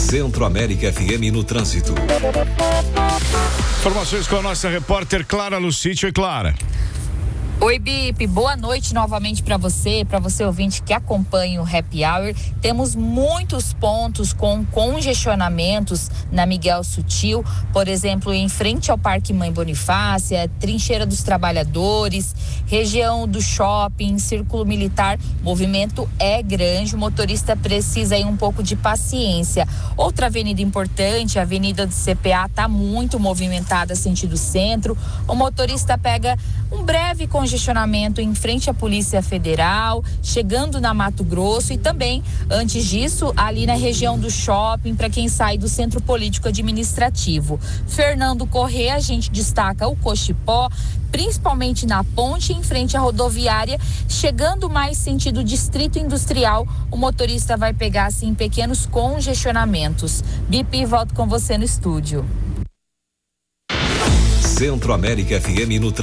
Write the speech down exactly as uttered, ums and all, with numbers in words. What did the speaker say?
Centro-América F M no trânsito. Informações com a nossa repórter Clara Lucítio. E Clara. Oi, Bip, boa noite novamente para você, para você ouvinte que acompanha o Happy Hour. Temos muitos pontos com congestionamentos na Miguel Sutil, por exemplo, em frente ao Parque Mãe Bonifácia, Trincheira dos Trabalhadores, região do Shopping, Círculo Militar. Movimento é grande, o motorista precisa aí um pouco de paciência. Outra avenida importante, a Avenida do C P A, está muito movimentada sentido centro. O motorista pega um breve congestionamento congestionamento em frente à Polícia Federal, chegando na Mato Grosso e também, antes disso, ali na região do Shopping, para quem sai do Centro Político Administrativo. Fernando Corrêa, a gente destaca o Cochipó, principalmente na ponte em frente à rodoviária, chegando mais sentido Distrito Industrial, o motorista vai pegar, assim, pequenos congestionamentos. Bipi, volto com você no estúdio. Centro-América F M no